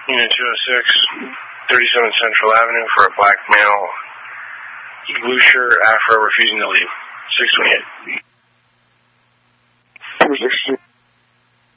Unit 206, 37 Central Avenue for a black male, blue shirt, afro, refusing to leave. 628.